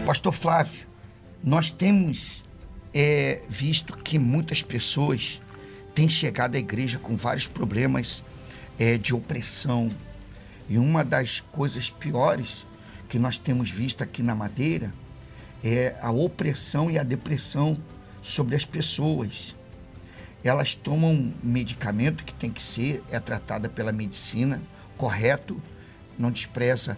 Pastor Flávio, nós temos visto que muitas pessoas têm chegado à igreja com vários problemas de opressão. E uma das coisas piores que nós temos visto aqui na Madeira é a opressão e a depressão sobre as pessoas. Elas tomam medicamento que tem que ser, tratada pela medicina, correto, não despreza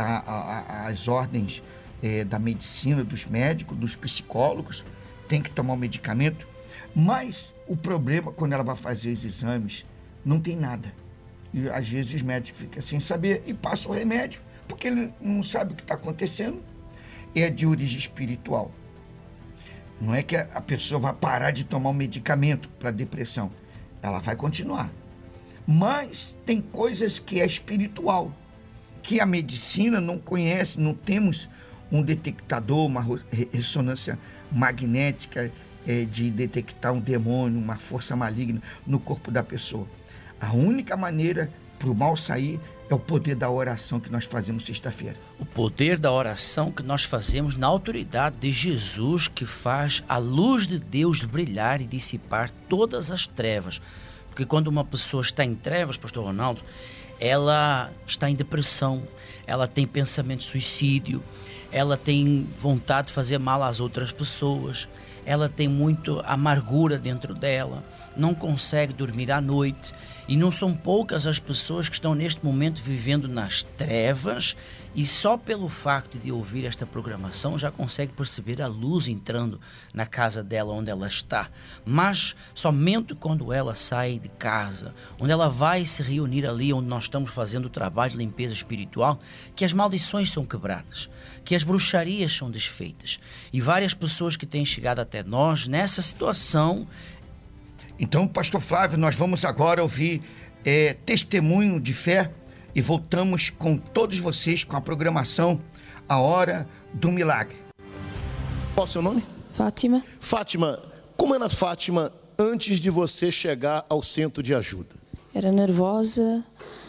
as ordens da medicina, dos médicos, dos psicólogos, tem que tomar o medicamento, mas o problema, quando ela vai fazer os exames, não tem nada. E às vezes os médicos ficam sem saber e passam o remédio, porque ele não sabe o que está acontecendo, é de origem espiritual. Não é que a pessoa vai parar de tomar o medicamento para depressão, ela vai continuar. Mas tem coisas que é espiritual, que a medicina não conhece, não temos um detectador, uma ressonância magnética de detectar um demônio, uma força maligna no corpo da pessoa. A única maneira para o mal sair é o poder da oração que nós fazemos sexta-feira. O poder da oração que nós fazemos na autoridade de Jesus, que faz a luz de Deus brilhar e dissipar todas as trevas. Porque quando uma pessoa está em trevas, pastor Ronaldo, ela está em depressão, ela tem pensamento de suicídio, ela tem vontade de fazer mal às outras pessoas, ela tem muito amargura dentro dela, não consegue dormir à noite. E não são poucas as pessoas que estão neste momento vivendo nas trevas e só pelo facto de ouvir esta programação já consegue perceber a luz entrando na casa dela onde ela está. Mas somente quando ela sai de casa, onde ela vai se reunir ali onde nós estamos fazendo o trabalho de limpeza espiritual, que as maldições são quebradas, que as bruxarias são desfeitas. E várias pessoas que têm chegado até nós nessa situação. Então, pastor Flávio, nós vamos agora ouvir testemunho de fé e voltamos com todos vocês com a programação A Hora do Milagre. Qual é o seu nome? Fátima. Fátima, como era Fátima antes de você chegar ao centro de ajuda? Era nervosa,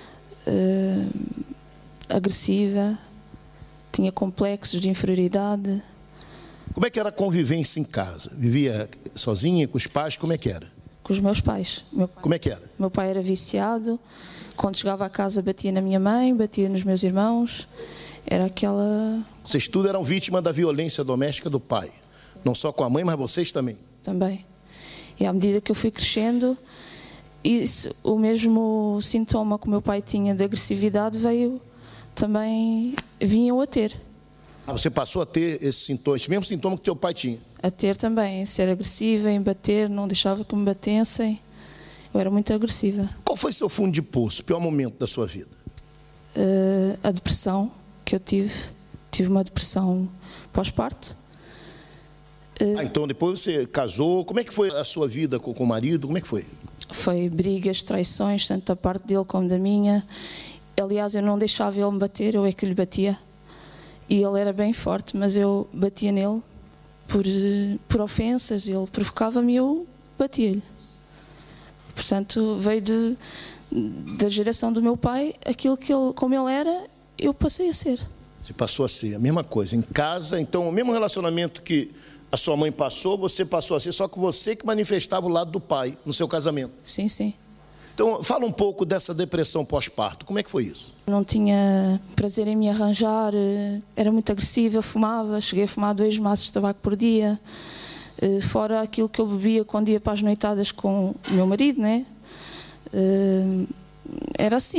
agressiva, tinha complexos de inferioridade. Como é que era a convivência em casa? Vivia sozinha, com os pais? Como é que era? Com os meus pais. Como é que era? Meu pai era viciado. Quando chegava a casa batia na minha mãe, batia nos meus irmãos. Era aquela... Vocês tudo eram vítimas da violência doméstica do pai? Não só com a mãe, mas vocês também? Também. E à medida que eu fui crescendo, o mesmo sintoma que o meu pai tinha de agressividade vinham a ter. Você passou a ter esse mesmo sintoma que teu pai tinha? A ter também, ser agressiva, em bater, não deixava que me batessem. Eu era muito agressiva. Qual foi seu fundo de poço, o pior momento da sua vida? A depressão que eu tive. Tive uma depressão pós-parto. Então depois você casou. Como é que foi a sua vida com o marido? Como é que foi? Foi brigas, traições, tanto da parte dele como da minha. Aliás, eu não deixava ele me bater, eu é que lhe batia. E ele era bem forte, mas eu batia nele por ofensas. Ele provocava-me e eu batia-lhe. Portanto, veio da geração do meu pai, aquilo que como ele era, eu passei a ser. Você passou a ser a mesma coisa. Em casa, então, o mesmo relacionamento que a sua mãe passou, você passou a ser, só que você que manifestava o lado do pai no seu casamento. Sim, sim. Então, fala um pouco dessa depressão pós-parto. Como é que foi isso? Não tinha prazer em me arranjar, era muito agressiva, fumava, cheguei a fumar 2 maços de tabaco por dia, fora aquilo que eu bebia quando ia para as noitadas com o meu marido, né? Era assim.